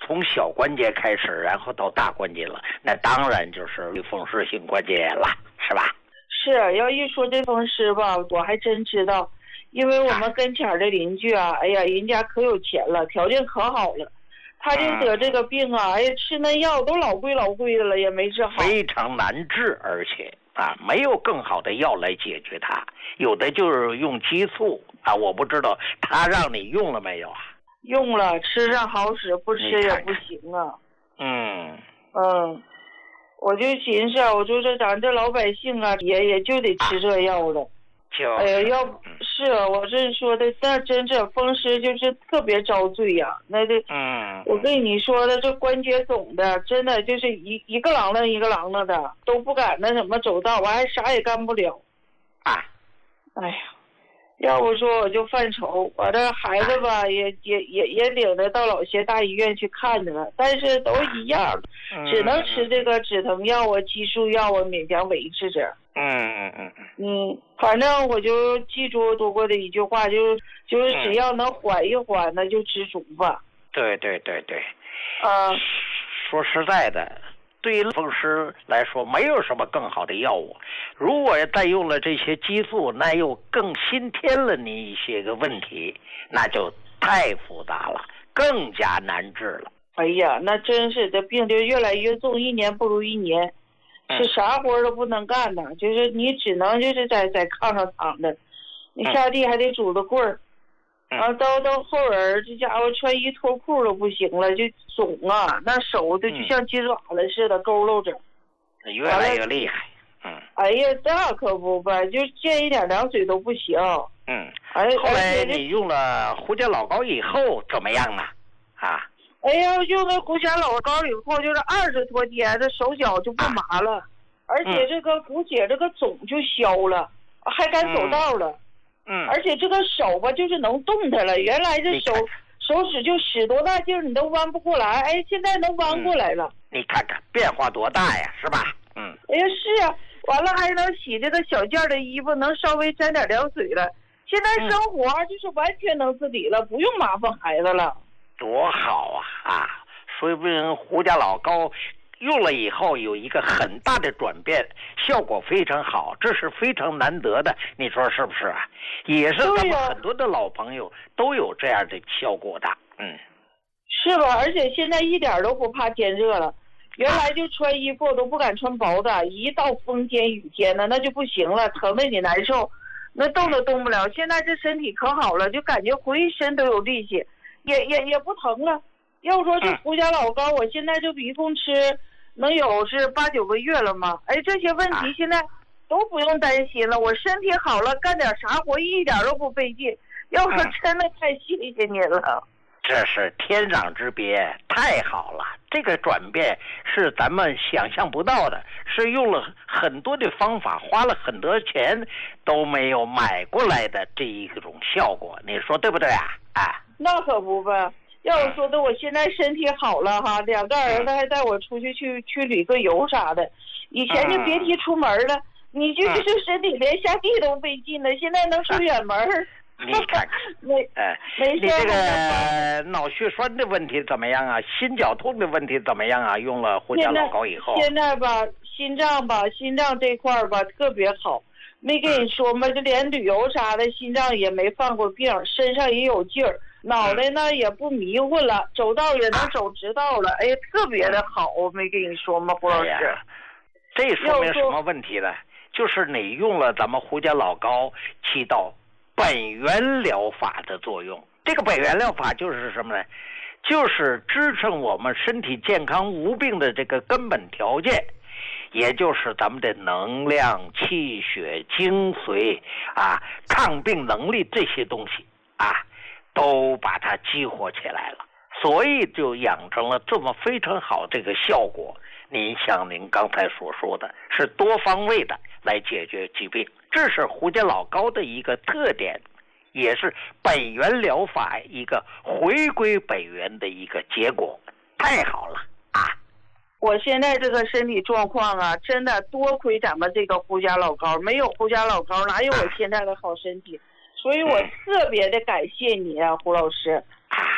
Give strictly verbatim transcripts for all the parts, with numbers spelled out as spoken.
从小关节开始，然后到大关节了，那当然就是风湿性关节炎了，是吧？ 是，要一说这风湿吧，我还真知道，因为我们跟前的邻居啊，哎呀，人家可有钱了，条件可好了，他就得这个病啊，哎呀，吃那药都老贵老贵的了，也没治好， 非常难治，而且啊，没有更好的药来解决它，有的就是用激素啊，我不知道他让你用了没有啊？ 用了，吃上好使，不吃也不行啊。 嗯嗯，我就寻思，我就说咱这老百姓啊，也也就得吃这药了。 就哎呀，要是我这说的，那真是风湿就是特别遭罪呀、啊。那这， 嗯， 我跟你说的，这关节肿的，真的就是一一个啷当一个啷当的，都不敢那什么走道，完还啥也干不了。 啊， 哎呀。要不说我就犯愁，我这孩子吧，也也也也领着到老些大医院去看着了，但是都一样，只能吃这个止疼药啊、激素药啊，勉强维持着。 嗯嗯嗯嗯，反正我就记住多过的一句话，就就是只要能缓一缓，那就知足吧。 对对对对。 啊， 说实在的。对于风湿来说，没有什么更好的药物。如果再用了这些激素，那又更新添了你一些个问题，那就太复杂了，更加难治了。 哎呀，那真是这病就越来越重，一年不如一年，是啥活都不能干呢，嗯、就是你只能就是在在炕上躺着，你下地还得拄着棍儿。然后到到后人，这家伙穿衣脱裤都不行了，就肿啊，那手都就像鸡爪子似的佝偻着， 越来越厉害。嗯。 哎呀，那可不吧，就见一点凉水都不行。 嗯。 哎， 后来你用了胡家老膏以后怎么样啊？啊。 哎呀，用了胡家老膏以后，就是二十多天，这手脚就不麻了，啊、而且这个骨血这个肿就消了，还敢走道了。嗯嗯， 而且这个手吧，就是能动弹了。原来这手手指就使多大劲儿，你都弯不过来。哎，现在能弯过来了。 嗯、你看看变化多大呀，是吧？嗯。 哎呀，是啊，完了还能洗这个小件的衣服，能稍微沾点凉水了。现在生活就是完全能自理了，嗯、不用麻烦孩子了。 多好啊！啊，说不定胡家老膏。用了以后有一个很大的转变，效果非常好，这是非常难得的，你说是不是啊？也是咱们很多的老朋友都有这样的效果的。嗯， 是吧？而且现在一点都不怕天热了，原来就穿衣服都不敢穿薄的，一到风天雨天呢，那就不行了，疼得你难受，那动都动不了。现在这身体可好了，就感觉浑身都有力气，也也也不疼了。要说这胡家老膏，我现在就一共吃能有是八九个月了嘛。哎，这些问题现在都不用担心了，我身体好了，干点啥活一点都不费劲。要说真的太谢谢你了， 这是天壤之别，太好了。这个转变是咱们想象不到的，是用了很多的方法，花了很多钱都没有买过来的这一种效果，你说对不对啊？啊， 那可不呗。要我说的，我现在身体好了哈，两个儿子还带我出去去去旅个游啥的，以前就别提出门了，你就是身体连下地都费劲了，现在能出远门。 你看看， 没哎， 没你这个脑血栓的问题怎么样啊？心绞痛的问题怎么样啊？用了胡家老膏以后， 现在吧，心脏吧，心脏这块吧特别好，没跟你说吗？就连旅游啥的，心脏也没犯过病，身上也有劲儿。脑袋呢也不迷糊了，走道也能走直道了，哎呀，特别的好，我没跟你说吗，胡老师？ 哎、这说明什么问题呢？就是你用了咱们胡家老膏，起到本源疗法的作用。这个本源疗法就是什么呢？就是支撑我们身体健康无病的这个根本条件，也就是咱们的能量、气血、精髓啊、抗病能力这些东西啊。都把它激活起来了，所以就养成了这么非常好这个效果。您像您刚才所说的，是多方位的来解决疾病，这是胡家老膏的一个特点，也是本源疗法一个回归本源的一个结果。太好了啊！ 我现在这个身体状况啊，真的多亏咱们这个胡家老膏，没有胡家老膏，哪有我现在的好身体？所以我特别的感谢你啊，胡老师。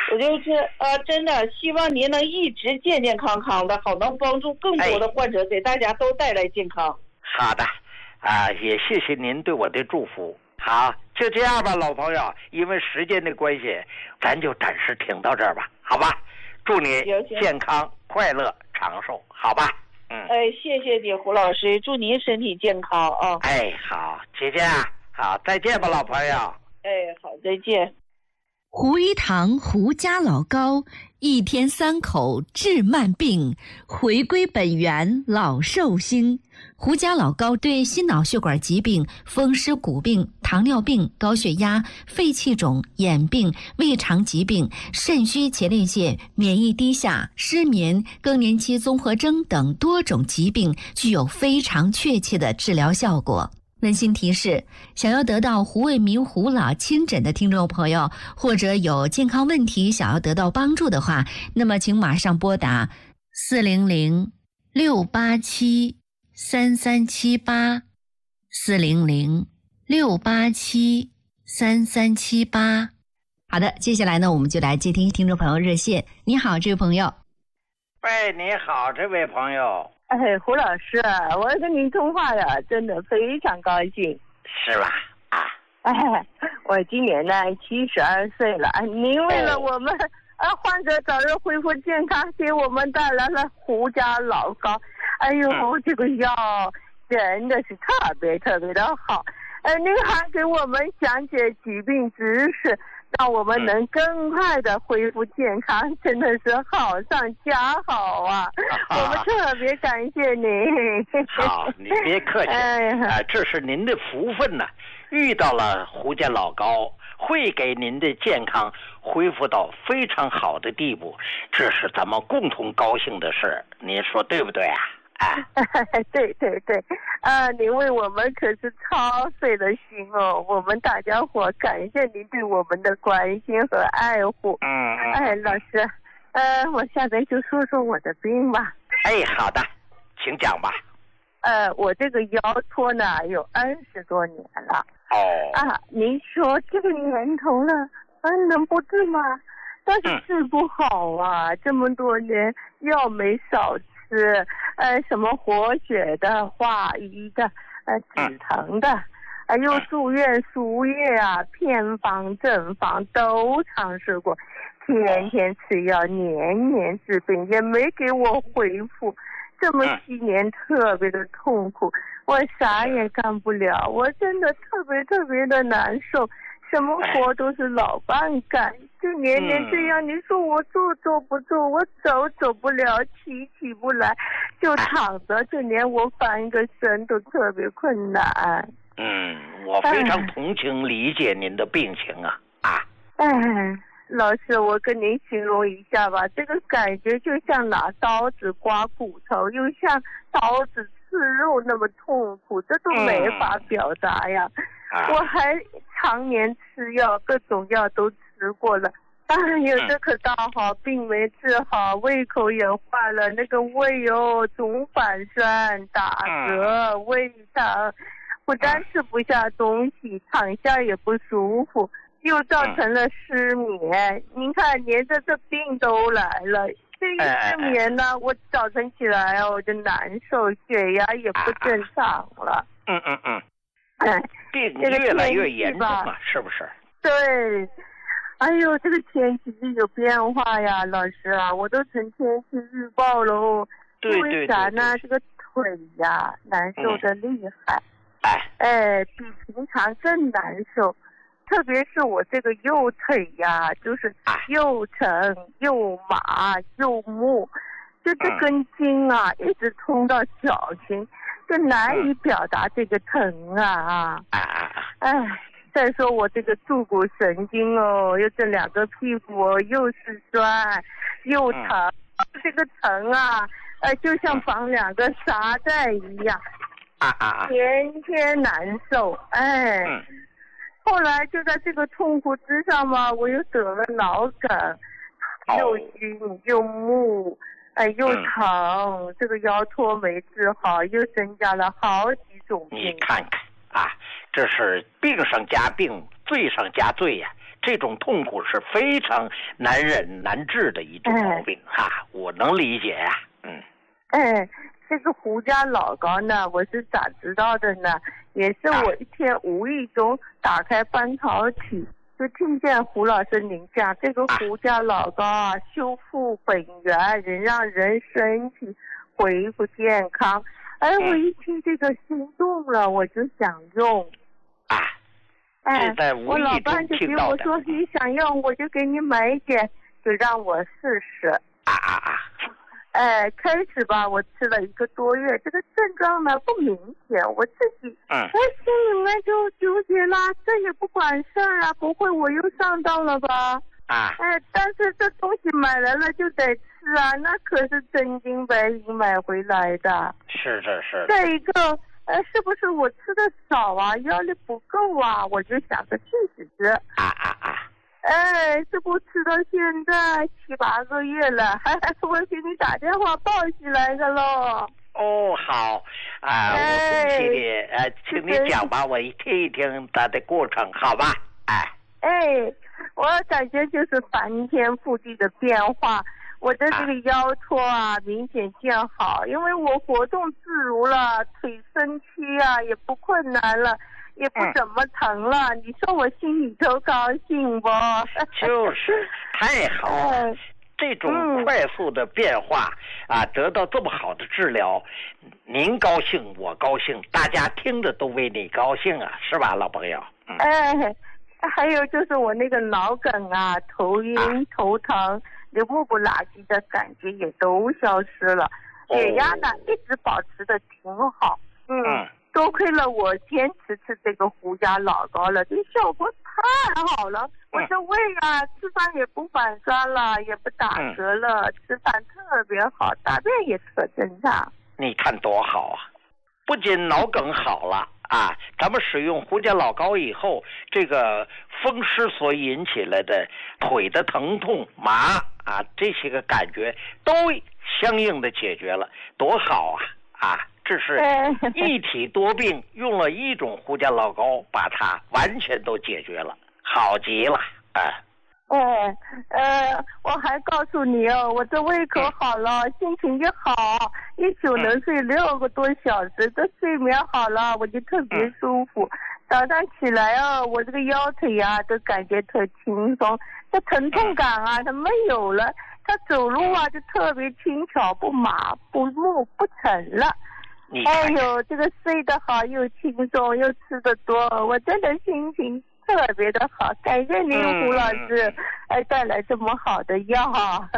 我就是呃，真的希望您能一直健健康康的，好能帮助更多的患者，给大家都带来健康。 好的，啊，也谢谢您对我的祝福。好，就这样吧，老朋友，因为时间的关系，咱就暂时停到这儿吧，好吧？祝你健康、快乐、长寿，好吧？嗯。 哎，谢谢你，胡老师，祝您身体健康啊！ 哎，好，姐姐啊，好，再见吧，老朋友。 哎，好，再见。 胡一堂胡家老高，一天三口治慢病，回归本源老寿星。胡家老高对心脑血管疾病、风湿骨病、糖尿病、高血压、肺气肿、眼病、胃肠疾病、肾虚前列腺、免疫低下、失眠、更年期综合征等多种疾病具有非常确切的治疗效果。温馨提示：想要得到胡卫民胡老亲诊的听众朋友，或者有健康问题想要得到帮助的话，那么请马上拨打四零零六八七三三七八四零零六八七三三七八。好的，接下来呢，我们就来接听听众朋友热线。你好，这位朋友。 喂，你好，这位朋友。 哎，胡老师，我跟您通话呀，真的非常高兴。 是吧？啊。 哎，我今年呢七十二岁了，您为了我们啊患者早日恢复健康，给我们带来了胡家老高。哎呦，嗯、这个药真的是特别特别的好。呃，您还给我们讲解疾病知识，让我们能更快的恢复健康，嗯、真的是好上加好啊！啊我们特别感谢您。 好，你别客气，哎啊，这是您的福分呐、啊，遇到了胡家老高，会给您的健康恢复到非常好的地步，这是咱们共同高兴的事，您说对不对啊？啊， 对对对，啊，您为我们可是操碎了心哦，我们大家伙感谢您对我们的关心和爱护。 嗯， 哎，老师，呃，我下边就说说我的病吧。 哎，好的，请讲吧。 呃，我这个腰托呢有二十多年了。 哦。啊， 您说这个年头了，啊，能不治吗？但是治不好啊，嗯、这么多年药没少吃。是呃什么活血的、化瘀的、呃止疼的，呃又住院输液啊、偏方正方都尝试过，天天吃药，年年治病，也没给我恢复。这么几年特别的痛苦，我啥也干不了，我真的特别特别的难受。什么活都是老伴干，就年年这样。你说我做做不做，我走走不了，起起不来，就躺着，就连我翻个身都特别困难。 嗯，我非常同情理解您的病情啊啊！ 哎，老师，我跟您形容一下吧，这个感觉就像拿刀子刮骨头，又像刀子刺肉那么痛苦，这都没法表达呀。嗯、我还常年吃药，各种药都吃过了，哎呦，这可倒好，病没治好，胃口也坏了，那个胃哦总反酸、打嗝、胃疼，不但吃不下东西，躺下也不舒服，又造成了失眠。您看，连着这病都来了。这一失眠呢，我早晨起来哦，我就难受，血压也不正常了。 嗯嗯嗯。哎，病越来越严重了，是不是？ 对，哎呦，这个天气有变化呀，老师啊，我都成天气预报喽。 对对对。 为啥呢？这个腿呀难受的厉害， 哎、 嗯，哎，比平常更难受。特别是我这个右腿呀，就是又沉又麻又木，就这根筋啊，嗯、一直通到脚心。就难以表达这个疼啊啊！哎，再说我这个坐骨神经哦，又这两个屁股哦，又是酸又疼，嗯、这个疼啊，呃，就像绑两个沙袋一样， 啊啊天天难受。哎，嗯、后来就在这个痛苦之上嘛，我又得了脑梗，又晕又木。哎，又疼，嗯、这个腰托没治好，又增加了好几种病。 你看看啊，这是病上加病， 罪上加罪呀、啊，这种痛苦是非常难忍难治的一种毛病哈、啊，我能理解呀、啊，嗯。 哎，这个胡家老高呢，我是咋知道的呢？也是我一天无意中打开半导体，就听见胡老师您讲这个胡家老高啊，修复本源，能让人身体恢复健康。哎，我一听这个心动了，我就想用。 啊， 哎，我老伴就给我说你想用，我就给你买一点，就让我试试。 啊啊啊！ 哎，开始吧，我吃了一个多月，这个症状呢不明显，我自己嗯， 哎心里面就纠结啦，这也不管事儿啊，不会我又上当了吧？ 啊， 哎，但是这东西买来了就得吃啊，那可是真金白银买回来的。 是是是。 再一个，呃，是不是我吃的少啊，药力不够啊？我就想着试试吃。 啊啊啊！ 哎，这不吃到现在七八个月了，我给你打电话报喜来的喽。 哦，好啊，我恭喜你，呃，请你讲吧，我一听一听它的过程，好吧？哎。 哎，我感觉就是翻天覆地的变化，我的这个腰托啊明显见好，因为我活动自如了，腿伸屈啊也不困难了。也不怎么疼了、嗯、你说我心里头高兴不？ 就是太好了、哎、这种快速的变化、嗯、啊，得到这么好的治疗，您高兴我高兴，大家听着都为你高兴啊，是吧老朋友、嗯、 哎，还有就是我那个脑梗啊，头晕、啊、头疼流目不拉几的感觉也都消失了，血压呢、哦、一直保持的挺好。嗯，嗯多亏了我坚持吃这个胡家老高了，这效果太好了。我的胃啊，吃饭也不反酸了，也不打嗝了，嗯、吃饭特别好，大便也特正常。 你看多好啊！不仅脑梗好了啊，咱们使用胡家老高以后，这个风湿所引起来的腿的疼痛麻啊，这些个感觉都相应的解决了，多好啊！啊，这是一体多病，用了一种胡家老高，把它完全都解决了，好极了啊！ 哎，呃，我还告诉你哦，我这胃口好了，嗯、心情也好，一宿能睡六个多小时，嗯、这睡眠好了，我就特别舒服。嗯、早上起来哦，我这个腰腿啊，都感觉特轻松，这疼痛感啊，它没有了。他走路啊就特别轻巧，不麻不木不沉了。哎呦，这个睡得好又轻松又吃得多，我真的心情特别的好。感谢您胡老师，哎、嗯、带来这么好的药。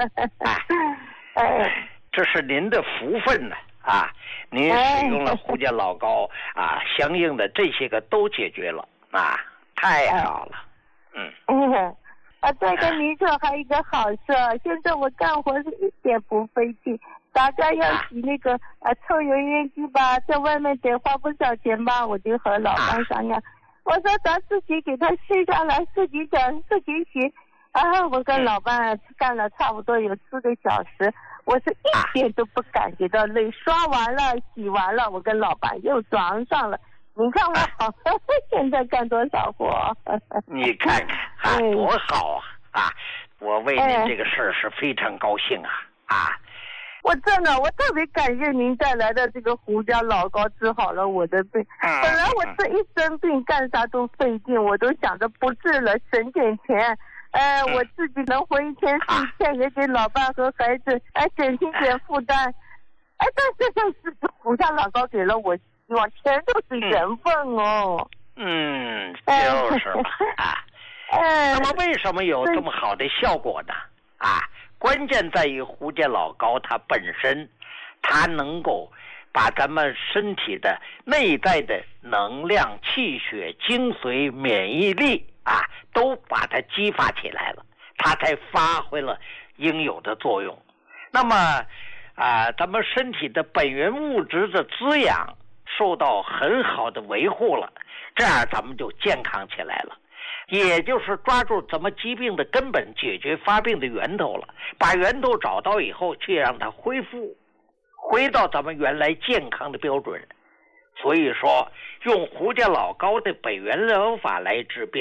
哎，这是您的福分呢啊！您使用了胡家老高啊，相应的这些个都解决了啊，太好了。嗯。 嗯啊，再跟您说还有一个好事，现在我干活是一点不费劲。大家要洗那个啊抽油烟机吧，在外面得花不少钱吧，我就和老板商量，我说咱自己给他卸下来，自己整自己洗。啊，我跟老板干了差不多有四个小时，我是一点都不感觉到累，刷完了洗完了，我跟老板又装上了。你看我好，现在干多少活？ 你看看啊，多好啊！啊，我为您这个事儿是非常高兴啊！啊， 我真的，我特别感谢您带来的这个胡家老高治好了我的病。 嗯、 本来我这一生病干啥都费劲，我都想着不治了，省点钱。哎、呃，我自己能活一天是一天，也给老伴和孩子哎减轻点负担。哎，但是这是胡家老高给了我。往全都是缘分哦。 嗯，就是嘛啊。 哎， 那么为什么有这么好的效果呢？啊，关键在于胡家老高它本身，它能够把咱们身体的内在的能量、气血、精髓、免疫力啊，都把它激发起来了，它才发挥了应有的作用。那么啊，咱们身体的本源物质的滋养受到很好的维护了，这样咱们就健康起来了，也就是抓住咱们疾病的根本，解决发病的源头了，把源头找到以后，去让它恢复回到咱们原来健康的标准。所以说用胡家老高的本源疗法来治病，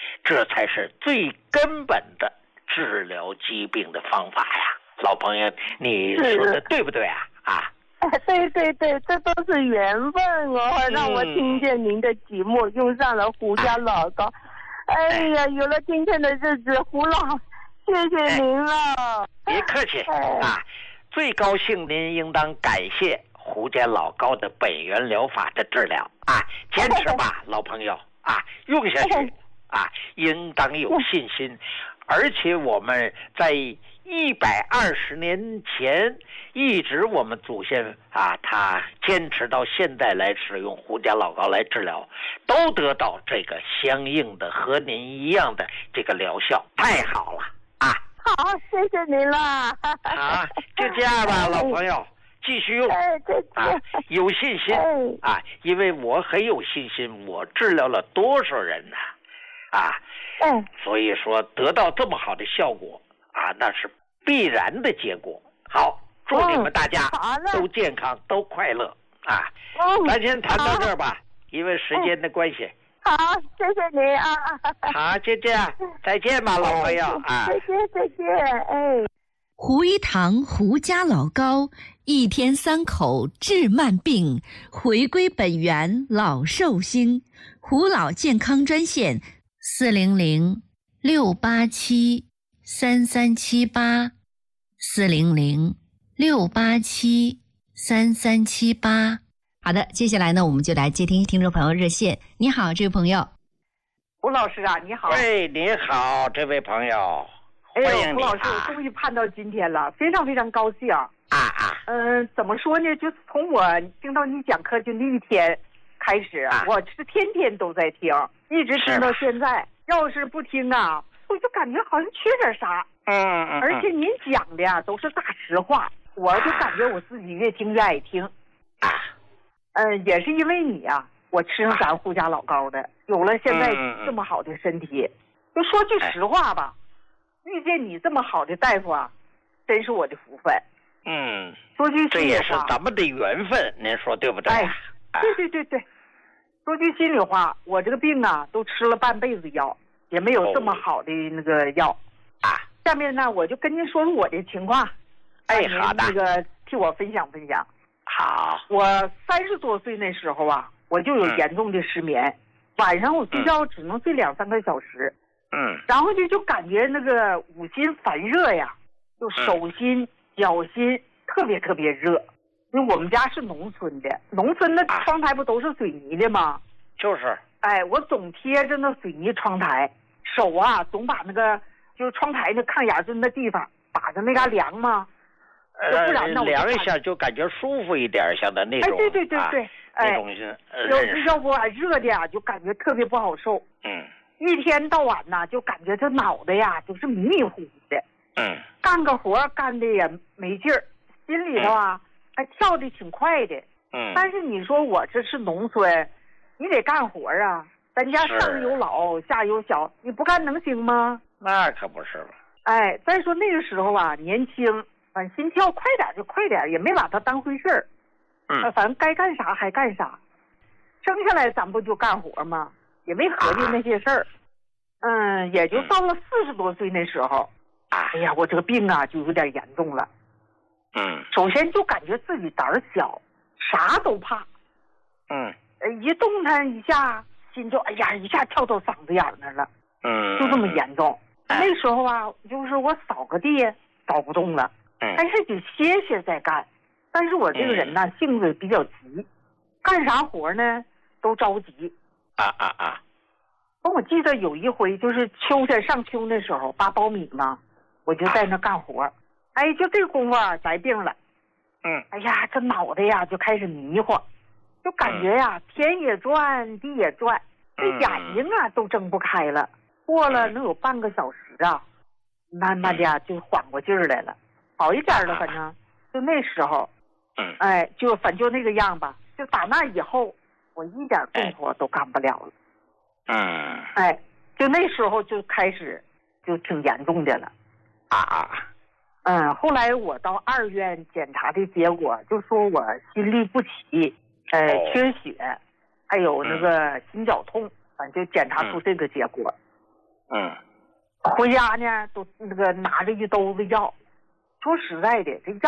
这才是最根本的治疗疾病的方法呀。老朋友，你说的对不对啊？啊， 对对对，这都是缘分哦，让我听见您的节目，用上了胡家老高。哎呀，有了今天的日子，胡老，谢谢您了。 别客气啊，最高兴您应当感谢胡家老高的本源疗法的治疗啊，坚持吧，老朋友啊，用下去啊，应当有信心。而且我们在一百二十年前，一直我们祖先啊，他坚持到现在来使用胡家老高来治疗，都得到这个相应的和您一样的这个疗效，太好了啊！ 好，谢谢您了。 好，就这样吧，老朋友，继续用啊，有信心啊，因为我很有信心，我治疗了多少人呢？啊， 嗯， 所以说得到这么好的效果啊，那是必然的结果。好，祝你们大家都健康，都快乐啊！咱先谈到这儿吧，因为时间的关系。 好，谢谢您啊！ 好，就这样，再见吧，老朋友啊！ 再见，再见，哎。 胡一堂胡家老高，一天三口治慢病，回归本源老寿星。胡老健康专线。四零零六八七三三七八，四零零六八七三三七八。好的，接下来呢，我们就来接听听众朋友热线。你好，这位朋友。 胡老师啊，你好。 喂，你好，这位朋友，欢迎你。 哎呦，胡老师，我终于盼到今天了，非常非常高兴。啊啊。 嗯、呃，怎么说呢？就是从我听到你讲课就那一天开始，啊、我是天天都在听。一直听到现在，要是不听啊，我就感觉好像缺点啥。 嗯嗯。 而且您讲的呀都是大实话，我就感觉我自己越听越爱听。 啊。 嗯，也是因为你呀、啊，我吃上咱胡家老高的，有了现在这么好的身体。就说句实话吧，遇见你这么好的大夫啊，真是我的福分。 嗯。 说句心里话， 这也是咱们的缘分，您说对不对？ 哎，对对对对。说句心里话，我这个病啊，都吃了半辈子药，也没有这么好的那个药。 啊， 下面呢，我就跟您说说我的情况。 哎，好的。 那个替我分享分享。 好。 我三十多岁那时候啊，我就有严重的失眠，嗯、晚上我睡觉只能睡两三个小时。 嗯。 然后就就感觉那个五心烦热呀，就手心、嗯、脚心特别特别热。因为我们家是农村的，农村的窗台不都是水泥的吗？ 就是。 哎，我总贴着那水泥窗台，手啊总把那个就是窗台那炕沿子那地方打着那嘎凉嘛， 呃，不然凉一下就感觉舒服一点，像的那种。 哎，对对对对， 啊、那种是。 要要不俺热的呀，就感觉特别不好受。 嗯。 一天到晚呐，就感觉这脑袋呀就是迷迷糊糊的。嗯。干个活干的也没劲儿，心里头啊。嗯还跳的挺快的， 嗯， 但是你说我这是农村，你得干活啊，咱家上有老下有小，你不干能行吗？ 那可不是了。 哎，再说那个时候啊，年轻，反正心跳快点就快点，也没把它当回事儿， 嗯， 反正该干啥还干啥，生下来咱不就干活吗？也没合计那些事儿，啊、嗯，也就到了四十多岁那时候， 啊， 哎呀，我这个病啊就有点严重了。 嗯， 首先就感觉自己胆儿小，啥都怕。 嗯， 一动弹一下，心就哎呀，一下跳到嗓子眼那了。 嗯， 就这么严重。嗯、那时候啊，就是我扫个地扫不动了， 嗯， 但是得歇歇再干。但是我这个人呢，嗯、性子比较急，干啥活呢都着急。 啊啊啊！ 我记得有一回就是秋天上秋那时候扒苞米嘛，我就在那干活。啊哎，就这功夫啊，来病了。 嗯。 哎呀，这脑袋呀就开始迷糊，就感觉呀、嗯、天也转，地也转，这眼睛啊、嗯、都睁不开了。过了能有半个小时啊，慢慢的呀就缓过劲儿来了，好一点了。反正就那时候， 嗯， 哎，就反正就那个样吧。就打那以后，我一点动活都干不了了。 嗯。 哎，就那时候就开始就挺严重的了。 啊啊。 嗯，后来我到二院检查的结果就说我心律不齐，呃， 哦、 缺血，还有那个心绞痛，反正就检查出这个结果。 嗯。 回家呢，都那个拿着一兜子药。说实在的，这药